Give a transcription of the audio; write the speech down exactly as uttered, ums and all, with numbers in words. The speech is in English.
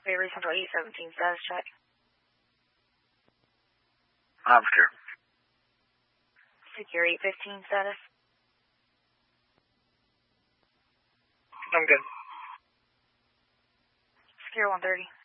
Avery Central eight seventeen status check. Lobster. Secure eight fifteen status. I'm good. Secure one thirty.